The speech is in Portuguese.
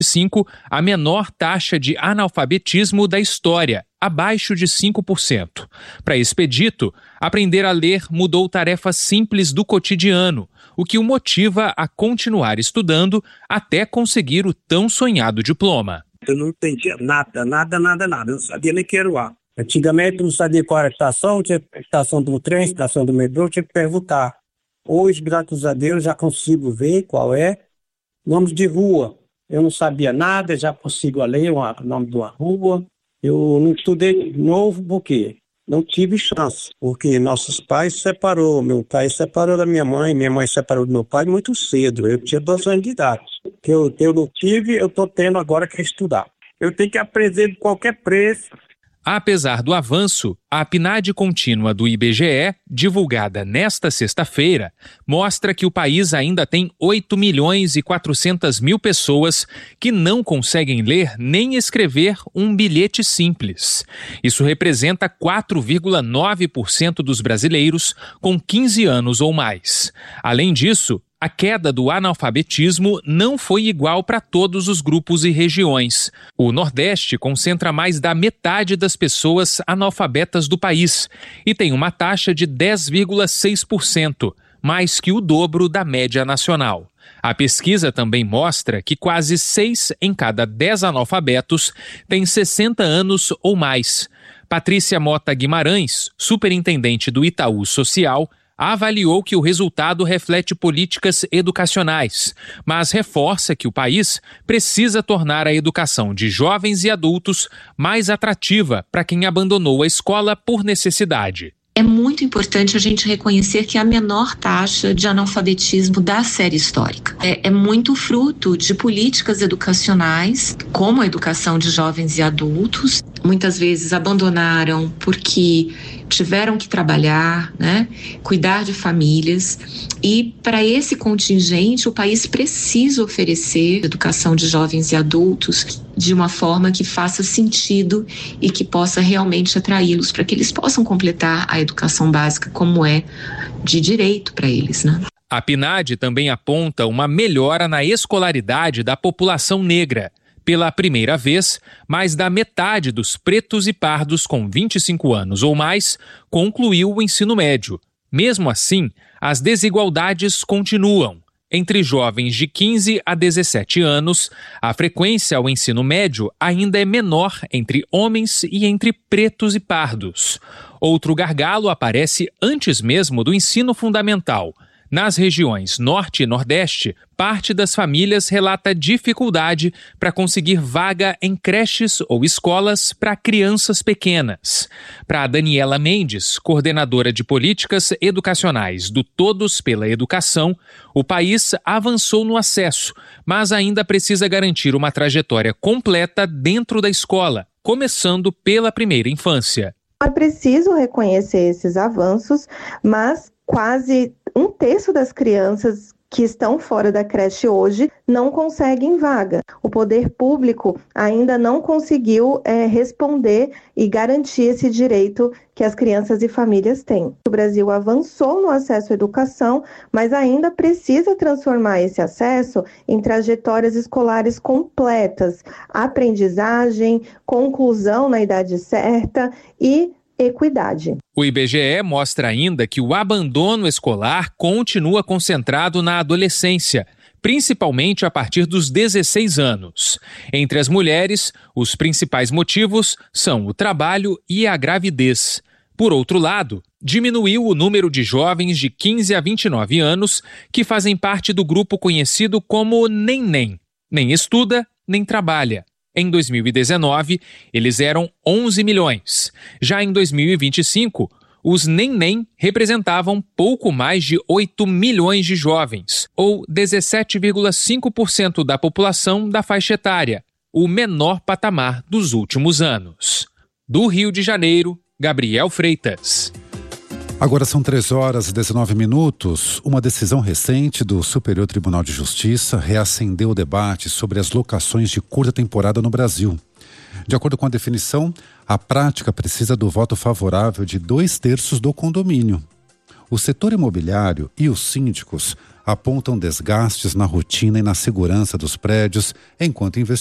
2005, a menor taxa de analfabetismo da história, abaixo de 5%. Para Expedito, aprender a ler mudou tarefas simples do cotidiano, o que o motiva a continuar estudando até conseguir o tão sonhado diploma. Eu não entendia nada. Eu não sabia nem que era o A. Antigamente eu não sabia qual era a estação, tinha a estação do trem, a estação do metrô, tinha que perguntar. Hoje, graças a Deus, já consigo ver qual é. Nomes de rua, eu não sabia nada, já consigo ler o nome de uma rua. Eu não estudei novo porque não tive chance, porque nossos pais se separou. Meu pai se separou da minha mãe se separou do meu pai muito cedo. Eu tinha 2 anos de idade. Que eu não tive, eu estou tendo agora que estudar. Eu tenho que aprender de qualquer preço. Apesar do avanço, a PNAD contínua do IBGE, divulgada nesta sexta-feira, mostra que o país ainda tem 8.400.000 pessoas que não conseguem ler nem escrever um bilhete simples. Isso representa 4,9% dos brasileiros com 15 anos ou mais. Além disso, a queda do analfabetismo não foi igual para todos os grupos e regiões. O Nordeste concentra mais da metade das pessoas analfabetas do país e tem uma taxa de 10,6%, mais que o dobro da média nacional. A pesquisa também mostra que quase 6 em cada 10 analfabetos têm 60 anos ou mais. Patrícia Mota Guimarães, superintendente do Itaú Social, avaliou que o resultado reflete políticas educacionais, mas reforça que o país precisa tornar a educação de jovens e adultos mais atrativa para quem abandonou a escola por necessidade. É muito importante a gente reconhecer que a menor taxa de analfabetismo da série histórica é muito fruto de políticas educacionais, como a educação de jovens e adultos. Muitas vezes abandonaram porque tiveram que trabalhar, cuidar de famílias. E para esse contingente, o país precisa oferecer educação de jovens e adultos de uma forma que faça sentido e que possa realmente atraí-los para que eles possam completar a educação básica como é de direito para eles, A PNAD também aponta uma melhora na escolaridade da população negra. Pela primeira vez, mais da metade dos pretos e pardos com 25 anos ou mais concluiu o ensino médio. Mesmo assim, as desigualdades continuam. Entre jovens de 15 a 17 anos, a frequência ao ensino médio ainda é menor entre homens e entre pretos e pardos. Outro gargalo aparece antes mesmo do ensino fundamental. Nas regiões Norte e Nordeste, parte das famílias relata dificuldade para conseguir vaga em creches ou escolas para crianças pequenas. Para Daniela Mendes, coordenadora de políticas educacionais do Todos pela Educação, o país avançou no acesso, mas ainda precisa garantir uma trajetória completa dentro da escola, começando pela primeira infância. É preciso reconhecer esses avanços, mas quase 1/3 das crianças que estão fora da creche hoje não conseguem vaga. O poder público ainda não conseguiu responder e garantir esse direito que as crianças e famílias têm. O Brasil avançou no acesso à educação, mas ainda precisa transformar esse acesso em trajetórias escolares completas, aprendizagem, conclusão na idade certa e equidade. O IBGE mostra ainda que o abandono escolar continua concentrado na adolescência, principalmente a partir dos 16 anos. Entre as mulheres, os principais motivos são o trabalho e a gravidez. Por outro lado, diminuiu o número de jovens de 15 a 29 anos que fazem parte do grupo conhecido como nem estuda, nem trabalha. Em 2019, eles eram 11 milhões. Já em 2025, os nem representavam pouco mais de 8 milhões de jovens, ou 17,5% da população da faixa etária, o menor patamar dos últimos anos. Do Rio de Janeiro, Gabriel Freitas. Agora são 3h19. Uma decisão recente do Superior Tribunal de Justiça reacendeu o debate sobre as locações de curta temporada no Brasil. De acordo com a definição, a prática precisa do voto favorável de 2/3 do condomínio. O setor imobiliário e os síndicos apontam desgastes na rotina e na segurança dos prédios, enquanto